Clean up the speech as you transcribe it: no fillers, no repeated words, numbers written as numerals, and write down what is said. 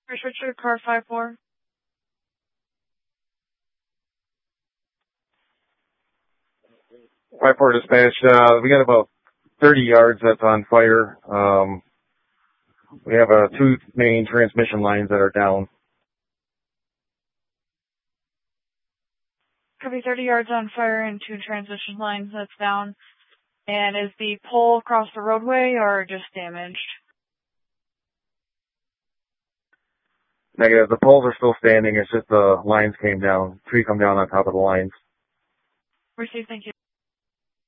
Richard, car 5-4. Five four dispatch. We got about 30 yards that's on fire. We have two main transmission lines that are down. Could be 30 yards on fire and 2 transmission lines that's down. And is the pole across the roadway or just damaged? Negative. The poles are still standing. It's just the lines came down. Tree come down on top of the lines. Received, thank you.